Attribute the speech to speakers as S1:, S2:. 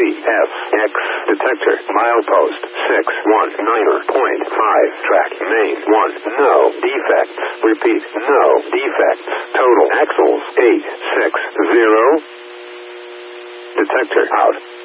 S1: CFX. Detector. Milepost 619.5. Track main 1. No defects. Repeat. No defects. Total axles 860. Detector out.